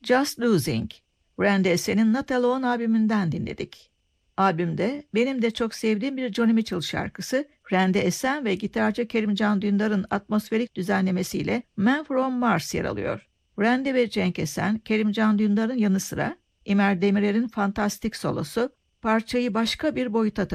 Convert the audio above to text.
Just Losing, Randy Essen'in Not Alone albümünden dinledik. Albümde benim de çok sevdiğim bir Joni Mitchell şarkısı, Randy Essen ve gitarcı Kerimcan Dündar'ın atmosferik düzenlemesiyle Man From Mars yer alıyor. Randy ve Cenk Esen, Kerimcan Dündar'ın yanı sıra İmer Demirer'in fantastik solosu parçayı başka bir boyuta taşıyor.